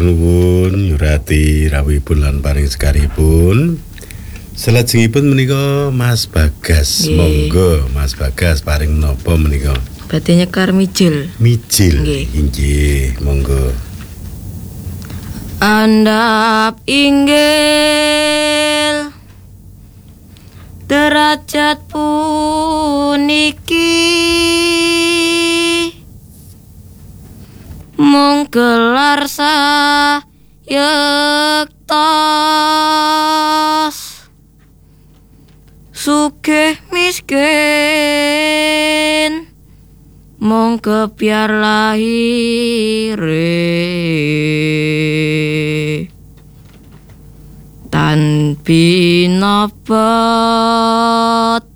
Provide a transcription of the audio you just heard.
Nuwun Yurati rawuhipun lan paring sekaripun. Salajengipun menika Mas Bagas. Monggo Mas Bagas paring menapa menika? Badhe nyekar mijil. Mijil. Nggih, monggo. Andhap inggil derajat puniki mung gelar sayektos sugih miskin mung kepiar lahire tan binobot